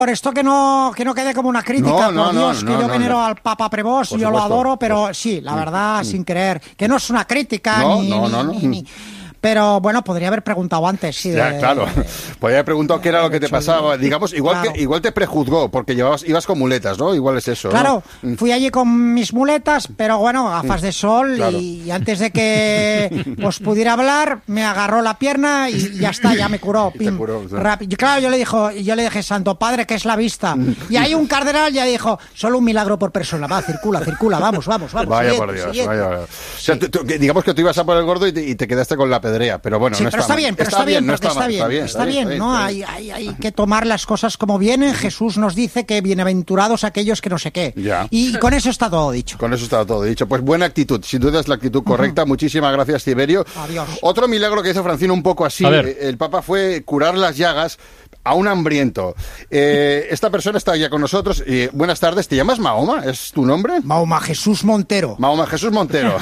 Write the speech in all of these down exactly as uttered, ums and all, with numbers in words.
Por esto que no que no quede como una crítica, no, por no, Dios, no, que no, yo no, venero no. al Papa Prevost, yo lo adoro, pero sí, la verdad, sin querer, que no es una crítica, no, ni, no, ni, no, no. ni, ni... Pero bueno, podría haber preguntado antes, sí. Ya, de, claro. de, Podría haber preguntado qué era lo que te pasaba. Digamos, igual claro. que igual te prejuzgó, porque llevabas, ibas con muletas, ¿no? Igual es eso, Claro, ¿no? fui allí con mis muletas, pero bueno, gafas de sol, Claro. y, y antes de que os pudiera hablar, me agarró la pierna y ya está, ya me curó. Pim, curó, o sea. rápido. Claro, yo le dijo, yo le dije, Santo Padre, que es la vista. Y ahí un cardenal ya dijo, solo un milagro por persona, va, circula, circula, vamos, vamos, vamos. Vaya siguiente, por Dios, siguiente. vaya por Dios. O sea, tú- tú- que digamos que tú ibas a por el gordo y te, y te quedaste con la pedrea, pero bueno, Sí, no pero está está mal. bien, pero está bien, no porque está mal, bien, está bien, ¿no? está Hay, hay, hay que tomar las cosas como vienen. Jesús nos dice que bienaventurados aquellos que no sé qué. Ya. Y con eso está todo dicho. Con eso está todo dicho. Pues buena actitud, sin duda es la actitud correcta. Muchísimas gracias, Tiberio. Adiós. Otro milagro que hizo Francino un poco así, A ver. eh, el Papa fue curar las llagas a un hambriento. Eh, esta persona está ya con nosotros. Eh, buenas tardes, ¿te llamas Mahoma? ¿Es tu nombre? Mahoma Jesús Montero. Mahoma Jesús Montero.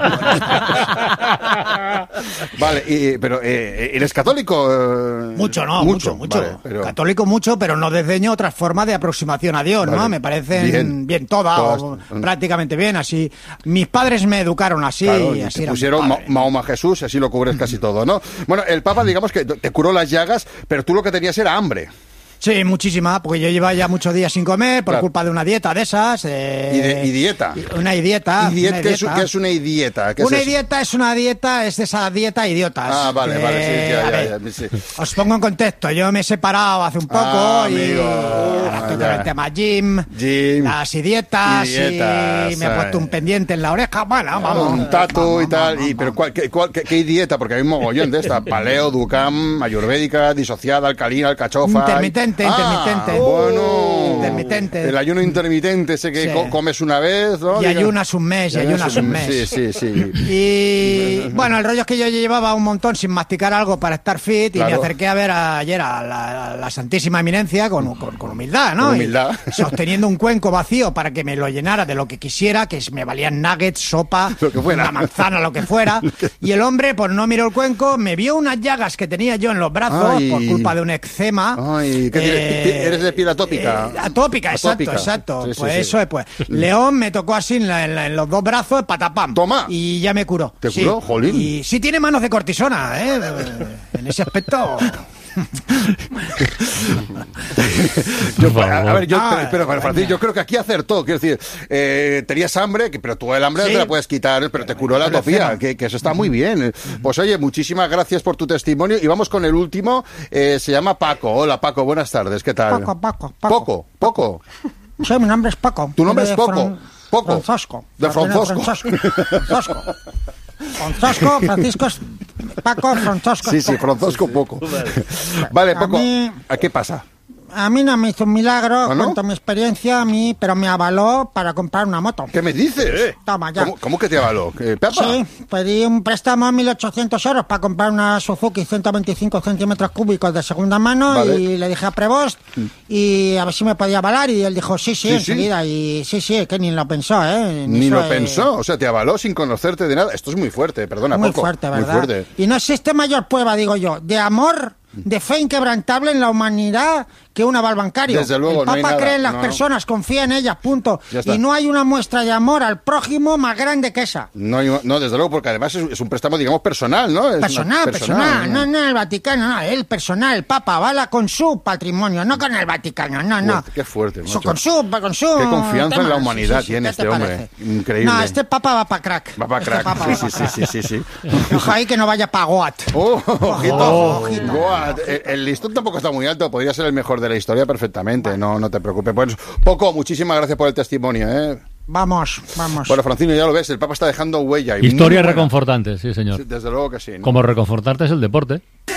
Vale, y- pero eh, ¿eres católico? Eh, Mucho, no, mucho, mucho. Vale, pero- Católico mucho, pero no desdeño otras formas de aproximación a Dios, Vale. ¿no? Me parecen Bien. bien, todas, Todas. o prácticamente bien, así. Mis padres me educaron así, Claro, y y así te era mi pusieron Ma- padre. Mahoma Jesús, y así lo cubres casi todo, ¿no? Bueno, el Papa, digamos que te curó las llagas, pero tú lo que tenías era hambre. Sí, muchísima, porque yo llevaba ya muchos días sin comer por Claro. culpa de una dieta de esas. eh, Y, de- y dieta. Una dieta. ¿Y diet- una ¿qué, es, dieta. qué es una dieta? ¿Qué es Una eso? dieta es una dieta, es de esa dieta idiotas. Ah, vale, Eh, vale, sí, ya, a ya, ver, ya, sí. Os pongo en contexto, yo me he separado hace un poco Ah, y amigo, ahora estoy con ya. el tema gym, Gym. las y dietas, Y dietas, y me he ay. puesto un pendiente en la oreja, bueno, vamos. Un tatu y vamos, tal. vamos, Y, pero vamos. ¿cuál, qué, cuál- qué- qué dieta? Porque hay un mogollón de esta. Paleo, Ducam, ayurvédica, disociada, alcalina, alcachofa. Intermitente, y- intermitente. Ah, bueno. Intermitente. El ayuno intermitente, ese que Sí. co- comes una vez, ¿no? Y Diga- ayunas un mes, y ayunas un mes. Sí, sí, sí. Y bueno, el rollo es que yo llevaba un montón sin masticar algo para estar fit, y Claro. me acerqué a ver a- ayer a la, a la Santísima Eminencia con, con, con humildad, ¿no? Con humildad. Y sosteniendo un cuenco vacío para que me lo llenara de lo que quisiera, que es- me valían nuggets, sopa, Lo que fuera. una manzana, lo que fuera. Y el hombre, pues no miró el cuenco, me vio unas llagas que tenía yo en los brazos Ay. por culpa de un eczema. Ay, ¿qué tiene- eres de piel atópica? eh, atópica, exacto, Atópica. exacto. Sí, sí, pues sí. eso es, pues. León me tocó así en, la- en la- en los dos brazos, patapam. Toma. Y ya me curó. ¿Te Sí. curó? Jolín. Y sí tiene manos de cortisona, ¿eh? En ese aspecto. Yo, Por a, a favor. ver, yo, Ah, pero, pero, pero, Francis, yo creo que aquí acertó. Quiero decir, eh, tenías hambre, que- pero tú el hambre no Sí. te la puedes quitar, pero te curó la Pero atopía, cena. que, que eso está muy bien. Pues oye, muchísimas gracias por tu testimonio. Y vamos con el último. Eh, se llama Paco. Hola, Paco, buenas tardes. ¿Qué tal? Paco, Paco, Paco. Poco, Poco. Sí, mi nombre es Paco. Tu nombre De es Poco. Fran- Poco. Francisco. De Francisco. Francisco. Francisco. Francisco, Francisco es Paco, Francisco Sí, es sí, Poco. Francisco Poco. Vale, A Poco. mí- ¿A qué pasa? A mí no me hizo un milagro, ¿Ah, no? cuento mi experiencia, a mí, pero me avaló para comprar una moto. ¿Qué me dices? Toma, ya. ¿Cómo, cómo que te avaló? ¿Qué, Pepa? Sí, pedí un préstamo de mil ochocientos euros para comprar una Suzuki ciento veinticinco centímetros cúbicos de segunda mano. Vale. Y le dije a Prevost y a ver si me podía avalar, y él dijo sí, sí, Sí, enseguida. Y sí, sí, que ni lo pensó, ¿eh? Ni Eso lo es pensó, o sea, te avaló sin conocerte de nada. Esto es muy fuerte, perdona, Muy Poco. fuerte, ¿verdad? Muy fuerte. Y no existe mayor prueba, digo yo, de amor, de fe inquebrantable en la humanidad que un aval bancario. Desde luego, el no hay Papa nada, cree en las no. personas, confía en ellas, punto. Ya está. Y no hay una muestra de amor al prójimo más grande que esa. No, hay- no, desde luego, porque además es, es un préstamo, digamos, personal, ¿no? Es una- Personal, personal, no, no, el Vaticano, no, el personal, el Papa avala con su patrimonio, no con el Vaticano, no, no. Fuerte, qué fuerte, Eso, macho. con su, con su Qué confianza en la tema. humanidad Sí, sí, sí, tiene ¿qué este te hombre. parece? Increíble. No, este Papa va para crack. Va para Este crack. Papa Sí, va sí, pa' sí, crack. sí, sí, sí. Ojo ahí que no vaya para Goat. Oh, ojito, Oh, ojito. Goat. El, el listón tampoco está muy alto, podría ser el mejor de la historia perfectamente, no, no te preocupes. Pues, Poco, muchísimas gracias por el testimonio, ¿eh? Vamos, vamos. Bueno, Francino, ya lo ves, el Papa está dejando huella. y muy Historias buena. reconfortantes, sí, señor. Sí, desde luego que sí, ¿no? Como reconfortarte es el deporte.